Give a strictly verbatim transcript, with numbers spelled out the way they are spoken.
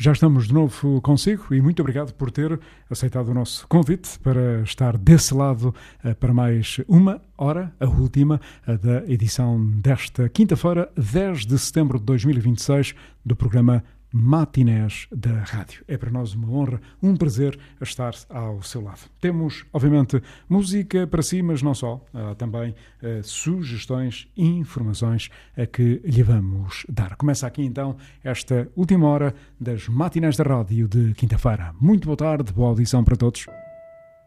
Já estamos de novo consigo e muito obrigado por ter aceitado o nosso convite para estar desse lado para mais uma hora, a última da edição desta quinta-feira, dez de setembro de dois mil e vinte e seis, do programa Matinés da Rádio. É para nós uma honra, um prazer estar ao seu lado. Temos, obviamente, música para si, mas não só. Há também uh, sugestões e informações a que lhe vamos dar. Começa aqui então esta última hora das Matinés da Rádio de quinta-feira. Muito boa tarde, boa audição para todos.